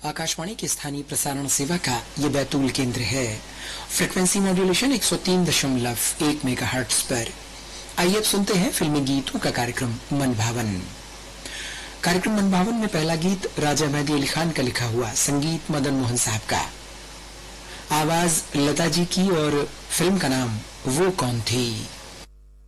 आकाशवाणी के स्थानीय प्रसारण सेवा का ये बैतूल केंद्र है। फ्रिक्वेंसी मॉड्यूलेशन 103.1 मेगाहर्ट्ज पर। आइए अब सुनते हैं फिल्मी गीतों का कार्यक्रम मन भावन। कार्यक्रम मन भावन में पहला गीत राजा मेहदी अली खान का लिखा हुआ, संगीत मदन मोहन साहब का, आवाज लता जी की और फिल्म का नाम वो कौन थी।